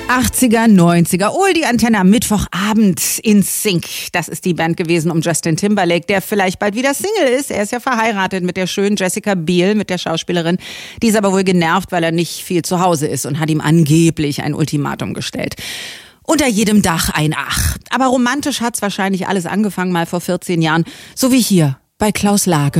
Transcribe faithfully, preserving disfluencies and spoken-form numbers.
achtziger, neunziger, oh, die Antenne am Mittwochabend in Sync. Das ist die Band gewesen um Justin Timberlake, der vielleicht bald wieder Single ist. Er ist ja verheiratet mit der schönen Jessica Biel, mit der Schauspielerin. Die ist aber wohl genervt, weil er nicht viel zu Hause ist und hat ihm angeblich ein Ultimatum gestellt. Unter jedem Dach ein Ach. Aber romantisch hat's wahrscheinlich alles angefangen, mal vor vierzehn Jahren. So wie hier bei Klaus Lage.